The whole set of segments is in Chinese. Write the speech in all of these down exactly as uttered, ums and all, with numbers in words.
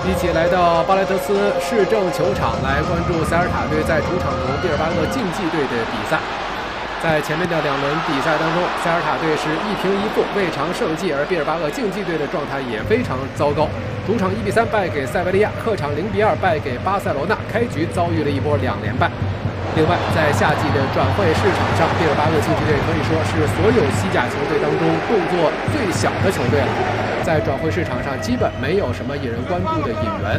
一起来到巴莱德斯市政球场来关注塞尔塔队在主场同毕尔巴鄂竞技队的比赛。在前面的两轮比赛当中，塞尔塔队是一平一负，未尝胜绩，而毕尔巴鄂竞技队的状态也非常糟糕。主场一比三败给塞维利亚，客场零比二败给巴塞罗那，开局遭遇了一波两连败。另外，在夏季的转会市场上，毕尔巴鄂竞技队可以说是所有西甲球队当中动作最小的球队了。在转会市场上，基本没有什么引人关注的引援。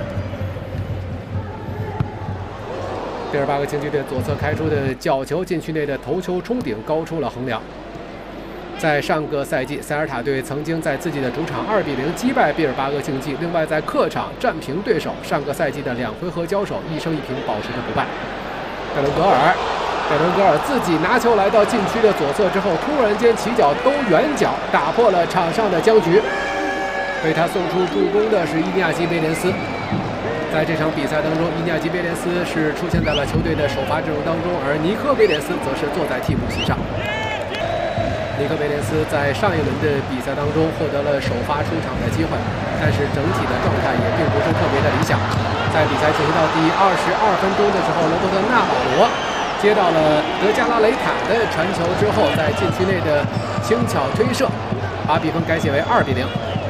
毕尔巴鄂竞技队左侧开出的角球，禁区内的头球冲顶高出了横梁。在上个赛季，塞尔塔队曾经在自己的主场二比零击败毕尔巴鄂竞技，另外在客场战平对手。上个赛季的两回合交手，一胜一平，保持着不败。贝伦格尔，贝伦格尔自己拿球来到禁区的左侧之后，突然间起脚兜远角，打破了场上的僵局。为他送出助攻的是伊尼亚基·威廉斯。在这场比赛当中，伊尼亚基·威廉斯是出现在了球队的首发阵容当中，而尼科·威廉斯则是坐在替补席上。尼科·威廉斯在上一轮的比赛当中获得了首发出场的机会，但是整体的状态也并不是特别的理想。在比赛进行到第二十二分钟的时候，罗伯特·纳瓦罗接到了德加拉雷塔的传球之后，在禁区内的轻巧推射，把比分改写为二比零。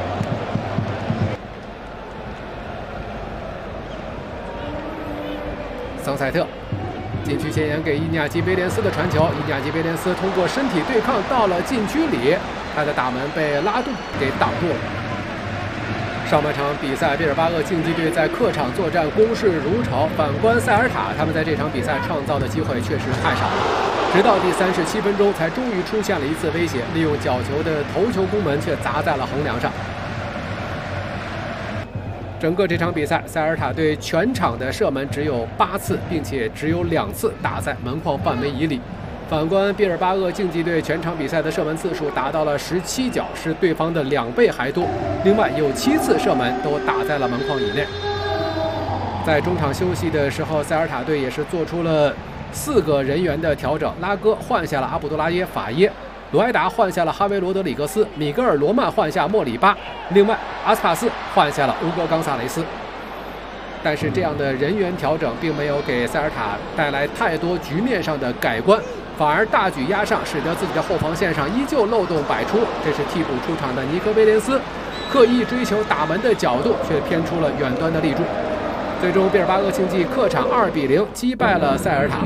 桑塞特禁区前沿给伊尼亚基·威廉斯的传球，伊尼亚基·威廉斯通过身体对抗到了禁区里，他的大门被拉杜给挡住了。上半场比赛，毕尔巴鄂竞技队在客场作战攻势如潮，反观塞尔塔，他们在这场比赛创造的机会确实太少了。直到第三十七分钟，才终于出现了一次威胁，利用角球的头球攻门却砸在了横梁上。整个这场比赛，塞尔塔队全场的射门只有八次，并且只有两次打在门框范围以里。反观毕尔巴鄂竞技队全场比赛的射门次数达到了十七脚，是对方的两倍还多。另外有七次射门都打在了门框以内。在中场休息的时候，塞尔塔队也是做出了四个人员的调整，拉戈换下了阿卜杜拉耶·法耶，罗埃达换下了哈维罗德里格斯，米格尔·罗曼换下莫里巴，另外阿斯帕斯换下了乌戈·冈萨雷斯。但是这样的人员调整并没有给塞尔塔带来太多局面上的改观，反而大举压上，使得自己的后防线上依旧漏洞百出。这是替补出场的尼科·威廉斯刻意追求打门的角度，却偏出了远端的立柱。最终，毕尔巴鄂竞技客场二比零击败了塞尔塔。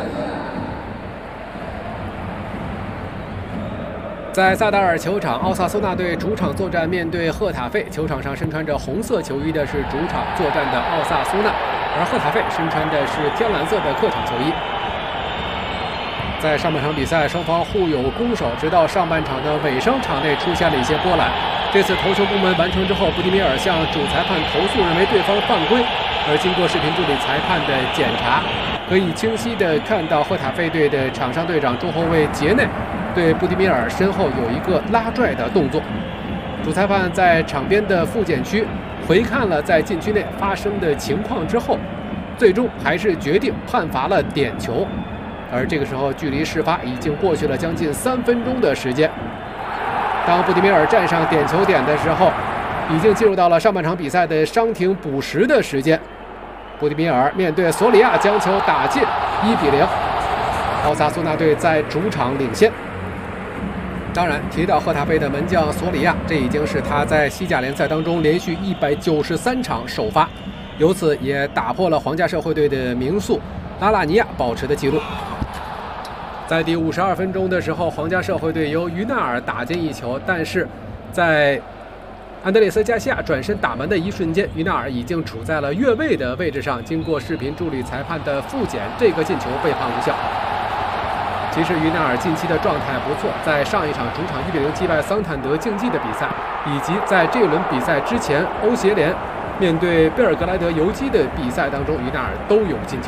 在萨达尔球场，奥萨苏纳队主场作战面对赫塔费，球场上身穿着红色球衣的是主场作战的奥萨苏纳，而赫塔费身穿的是天蓝色的客场球衣。在上半场比赛，双方互有攻守，直到上半场的尾声，场内出现了一些波澜。这次头球攻门完成之后，布迪米尔向主裁判投诉，认为对方犯规，而经过视频助理裁判的检查，可以清晰地看到赫塔费队的场上队长中后卫杰内对布迪米尔身后有一个拉拽的动作。主裁判在场边的复检区回看了在禁区内发生的情况之后，最终还是决定判罚了点球。而这个时候，距离事发已经过去了将近三分钟的时间。当布迪米尔站上点球点的时候，已经进入到了上半场比赛的伤停补时的时间。布迪米尔面对索里亚将球打进，一比零，奥萨苏纳队在主场领先。当然，提到赫塔费的门将索里亚，这已经是他在西甲联赛当中连续一百九十三场首发，由此也打破了皇家社会队的名宿拉拉尼亚保持的记录。在第五十二分钟的时候，皇家社会队由于纳尔打进一球，但是在安德烈斯·加西亚转身打门的一瞬间，于纳尔已经处在了越位的位置上。经过视频助理裁判的复检，这个进球被判无效。其实于纳尔近期的状态不错，在上一场主场一比零击败桑坦德竞技的比赛，以及在这一轮比赛之前欧协联面对贝尔格莱德游击的比赛当中，于纳尔都有进球。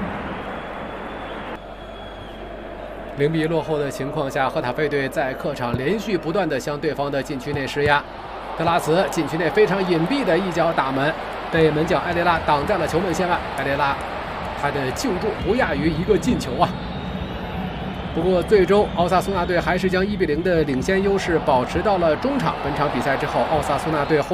零比一落后的情况下，赫塔费队在客场连续不断地向对方的禁区内施压。德拉茨禁区内非常隐蔽的一脚打门，被门将埃雷拉挡在了球门线外。埃雷拉他的救助不亚于一个进球啊！不过最终奥萨苏纳队还是将一比零的领先优势保持到了中场。本场比赛之后，奥萨苏纳队后